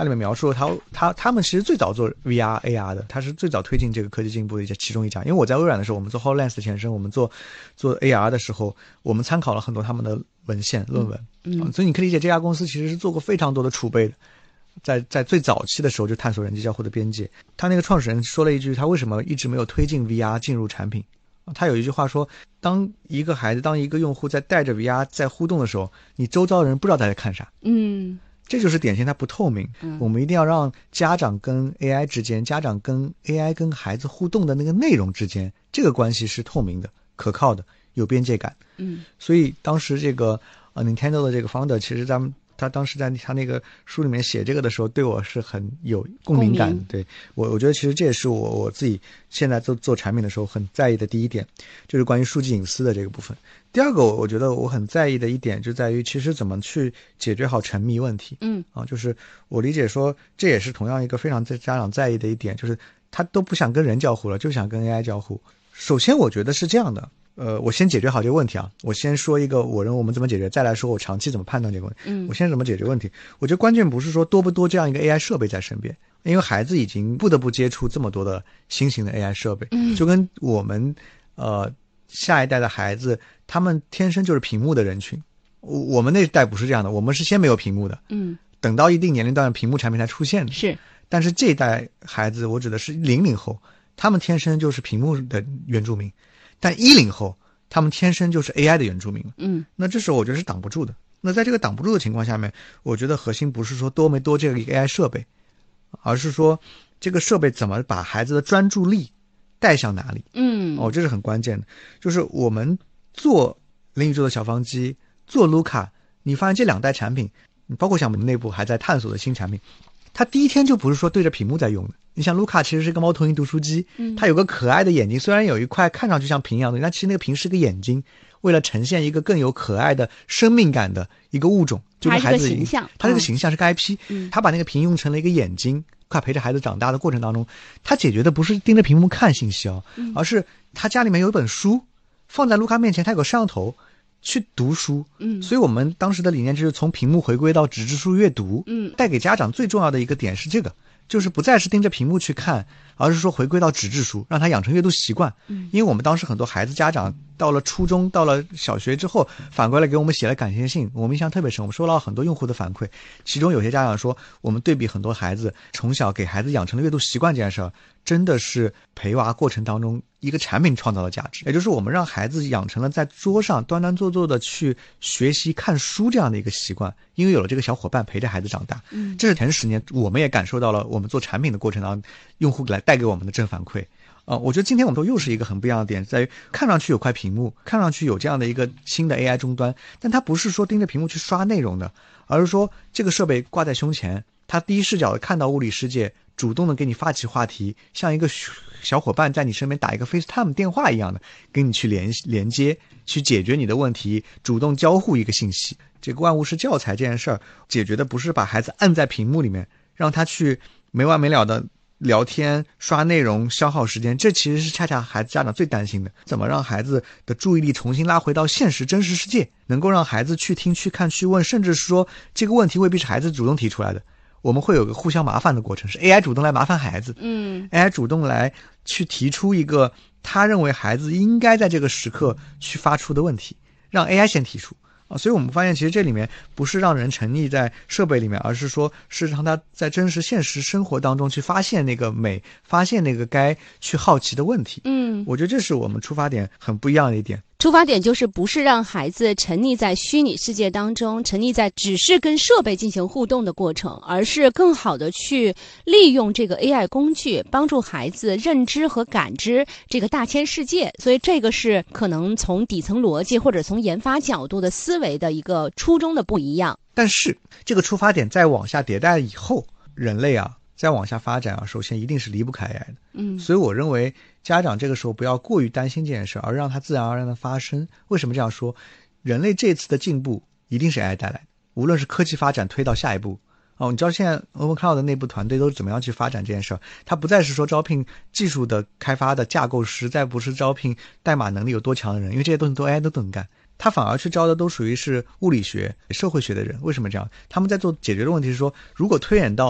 它里面描述了他们其实最早做 VR AR 的，它是最早推进这个科技进步的其中一家。因为我在微软的时候，我们做 HoloLens 的前身，我们做 AR 的时候，我们参考了很多他们的文献论文，所以你可以理解这家公司其实是做过非常多的储备的。在最早期的时候就探索人机交互的边界。他那个创始人说了一句，他为什么一直没有推进 VR 进入产品。他有一句话说，当一个用户在带着 VR 在互动的时候，你周遭的人不知道他在看啥。这就是典型它不透明。我们一定要让家长跟 AI 之间，家长跟 AI 跟孩子互动的那个内容之间，这个关系是透明的、可靠的、有边界感。所以当时这个Nintendo 的这个 founder， 其实他当时在他那个书里面写这个的时候，对我是很有共鸣感的。对，我觉得其实这也是我自己现在做产品的时候很在意的第一点，就是关于数据隐私的这个部分。第二个，我觉得我很在意的一点就在于，其实怎么去解决好沉迷问题。就是我理解说，这也是同样一个非常家长在意的一点，就是他都不想跟人交互了，就想跟 AI 交互。首先，我觉得是这样的。我先解决好这个问题啊！我先说一个我认为我们怎么解决，再来说我长期怎么判断这个问题。我先怎么解决问题？我觉得关键不是说多不多这样一个 AI 设备在身边，因为孩子已经不得不接触这么多的新型的 AI 设备，就跟我们下一代的孩子，他们天生就是屏幕的人群。我们那一代不是这样的，我们是先没有屏幕的，等到一定年龄段屏幕产品才出现的。 是， 但是这一代孩子，我指的是00后，他们天生就是屏幕的原住民。但10后，他们天生就是 AI 的原住民。那这时候我觉得是挡不住的。那在这个挡不住的情况下面，我觉得核心不是说多没多这个 AI 设备，而是说这个设备怎么把孩子的专注力带向哪里。这是很关键的。就是我们做零宇宙的小方机，做 Luca， 你发现这2代产品，包括像我们内部还在探索的新产品，它第一天就不是说对着屏幕在用的。你像卢卡其实是一个猫头鹰读书机，它有个可爱的眼睛，虽然有一块看上去像屏一样的，但其实那个屏是个眼睛，为了呈现一个更有可爱的生命感的一个物种，就跟孩子形象，它这个形象是个 IP，它把那个屏用成了一个眼睛，快陪着孩子长大的过程当中，它解决的不是盯着屏幕看信息而是他家里面有一本书放在卢卡面前，他有个摄像头去读书。所以我们当时的理念就是从屏幕回归到纸质书阅读。带给家长最重要的一个点是这个，就是不再是盯着屏幕去看，而是说回归到纸质书，让他养成阅读习惯。因为我们当时很多孩子家长到了初中到了小学之后，反过来给我们写了感谢信，我们印象特别深。我们收到很多用户的反馈，其中有些家长说，我们对比很多孩子从小给孩子养成了阅读习惯这件事儿，真的是陪娃过程当中一个产品创造的价值，也就是我们让孩子养成了在桌上端端坐坐的去学习看书这样的一个习惯，因为有了这个小伙伴陪着孩子长大。这是前10年我们也感受到了我们做产品的过程当中用户来带给我们的正反馈。我觉得今天我们都又是一个很不一样的点，在于看上去有块屏幕，看上去有这样的一个新的 AI 终端，但它不是说盯着屏幕去刷内容的，而是说这个设备挂在胸前，它第一视角的看到物理世界，主动的给你发起话题，像一个小伙伴在你身边打一个 FaceTime 电话一样的跟你去连接，去解决你的问题，主动交互一个信息。这个万物是教材这件事儿，解决的不是把孩子按在屏幕里面，让他去没完没了的聊天刷内容消耗时间，这其实是恰恰孩子家长最担心的，怎么让孩子的注意力重新拉回到现实真实世界，能够让孩子去听去看去问，甚至是说这个问题未必是孩子主动提出来的，我们会有个互相麻烦的过程，是 AI 主动来麻烦孩子，AI 主动来去提出一个他认为孩子应该在这个时刻去发出的问题，让 AI 先提出。所以我们发现其实这里面不是让人沉溺在设备里面，而是说是让他在真实现实生活当中去发现那个美，发现那个该去好奇的问题。我觉得这是我们出发点很不一样的一点。 出发点就是不是让孩子沉溺在虚拟世界当中，沉溺在只是跟设备进行互动的过程，而是更好的去利用这个 AI 工具，帮助孩子认知和感知这个大千世界。所以这个是可能从底层逻辑或者从研发角度的思维的一个初衷的不一样。 但是这个出发点再往下迭代以后，人类再往下发展首先一定是离不开 AI 的。所以我认为家长这个时候不要过于担心这件事，而让它自然而然的发生。为什么这样说？人类这次的进步一定是 AI 带来的，无论是科技发展推到下一步。你知道现在 OpenCloud 的内部团队都怎么样去发展这件事？它不再是说招聘技术的开发的架构师，再不是招聘代码能力有多强的人，因为这些东西都 AI 都能干。他反而去招的都属于是物理学、社会学的人。为什么这样？他们在做解决的问题是说，如果推演到